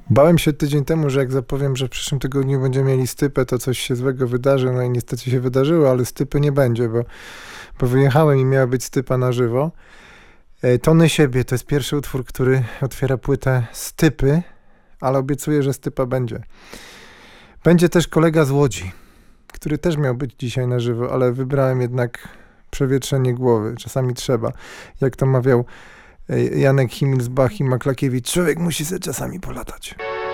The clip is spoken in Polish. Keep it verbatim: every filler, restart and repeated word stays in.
Bałem się tydzień temu, że jak zapowiem, że w przyszłym tygodniu będziemy mieli stypę, to coś się złego wydarzy, no i niestety się wydarzyło, ale stypy nie będzie, bo, bo wyjechałem i miała być stypa na żywo. Tony siebie to jest pierwszy utwór, który otwiera płytę Stypy, ale obiecuję, że stypa będzie. Będzie też kolega z Łodzi, który też miał być dzisiaj na żywo, ale wybrałem jednak przewietrzenie głowy. Czasami trzeba. Jak to mawiał Janek Himilsbach i Maklakiewicz, człowiek musi sobie czasami polatać.